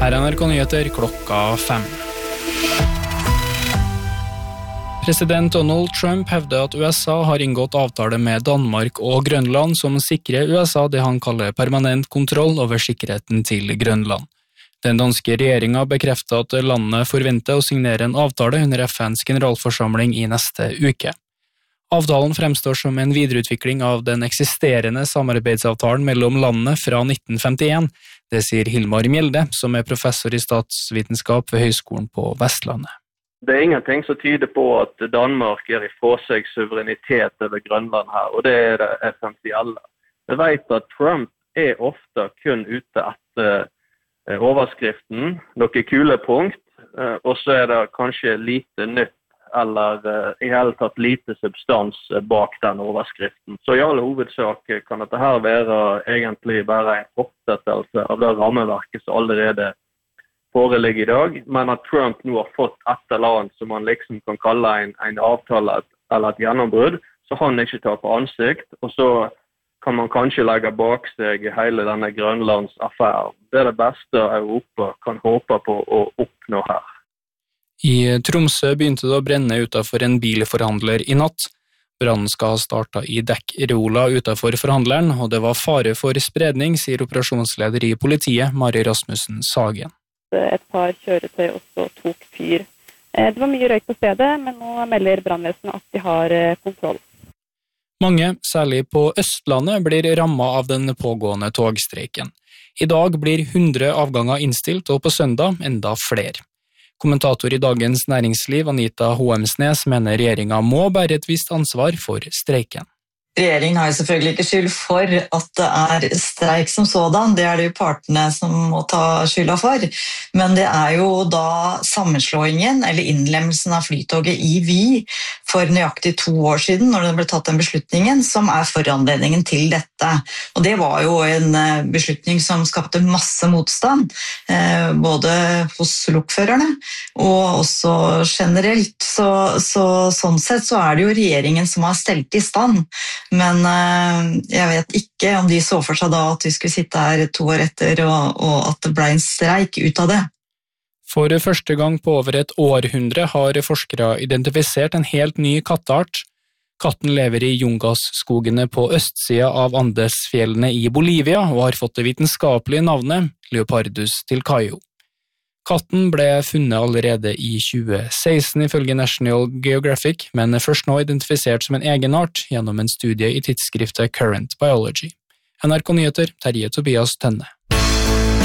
Her er NRK Nyheter klokka 5. President Donald Trump hevder at USA har inngått avtale med Danmark og Grønland som sikrer USA det han kaller permanent kontroll over sikkerheten til Grønland. Den danske regjeringen bekrefter at landet forventer å signere en avtale under FNs generalforsamling i neste uke. Avtalen fremstår som en videreutvikling av den eksisterende samarbeidsavtalen mellom landene fra 1951, det sier Hilmar Mjelde, som er professor i statsvitenskap ved Høgskolen på Vestlandet. Det er ingenting som tyder på at Danmark er ifra seg suverenitet over Grønland her, og det er det essensielle. Jeg vet at Trump er ofte kun ute etter overskriften, noen kule punkt, og så er det kanskje lite nytt, eller i hele tatt lite substans bak den overskriften. Så i alle hovedsak kan dette her være egentlig bare en fortsettelse av det rammeverket som allerede foreligger i dag, men at Trump nå har fått et eller annet som man liksom kan kalle en avtale eller et gjennombrudd, så han ikke tar på ansikt, og så kan man kanskje legge bak seg hele denne Grønlands affære. Det er det beste Europa kan håpe på å oppnå her. I Tromsø begynte det å brenne utenfor en bilforhandler i natt. Brannen skal ha startet i dekkreola utenfor forhandleren, og det var fare for spredning, sier operasjonsleder i politiet, Mari Rasmussen Sagen. Et par kjøretøy også tok fyr. Det var mye røyk på stedet, men nå melder brannvesenet at de har kontroll. Mange, særlig på Østlandet, blir rammet av den pågående togstreiken. I dag blir 100 avganger innstilt, og på søndag enda flere. Kommentator i Dagens Næringsliv, Anita Hoemsnes, mener regjeringen må bære et visst ansvar for streiken. Regjeringen har jo selvfølgelig ikke skyld for at det er streik som sådan, det er det jo partene som må ta skylda for. Men det er jo da sammenslåingen eller innlemmelsen av flytoget i Vy for nøyaktig 2 år siden, når det ble tatt den beslutningen, som er foranledningen til dette. Og det var jo en beslutning som skapte masse motstand, både hos lokførerne og også generelt. Sånn sett så er det jo regjeringen som har stelt i stand. Men jeg vet ikke om de så for seg da at vi skulle sitte her 2 år etter, og at det ble en streik ut av det. For første gang på over et århundre har forskere identifisert en helt ny katteart. Katten lever i Jungasskogene på østsida av Andesfjellene i Bolivia og har fått det vitenskapelige navnet Leopardus tilcaio. Katten ble funnet allerede i 2016 ifølge National Geographic, men er først nå identifisert som en egen art gjennom en studie i tidsskriftet Current Biology. NRK Nyheter, Terje Tobias Tønne.